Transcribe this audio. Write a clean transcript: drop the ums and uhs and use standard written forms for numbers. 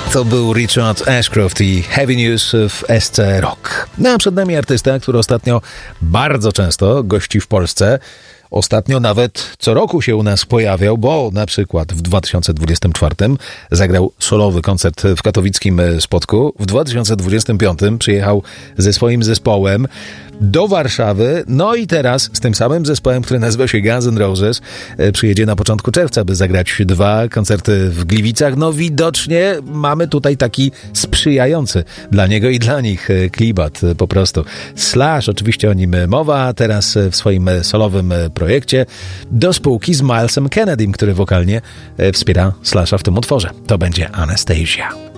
To był Richard Ashcroft i Heavy News w SC Rock. No a przed nami artysta, który ostatnio bardzo często gości w Polsce. Ostatnio nawet co roku się u nas pojawiał, bo na przykład w 2024 zagrał solowy koncert w katowickim Spodku. W 2025 przyjechał ze swoim zespołem do Warszawy. No i teraz z tym samym zespołem, który nazywa się Guns N' Roses, przyjedzie na początku czerwca, by zagrać 2 koncerty w Gliwicach. No widocznie mamy tutaj taki sprzyjający dla niego i dla nich klimat po prostu. Slash, oczywiście o nim mowa, a teraz w swoim solowym projekcie do spółki z Milesem Kennedym, który wokalnie wspiera Slasha w tym utworze. To będzie Anastasia.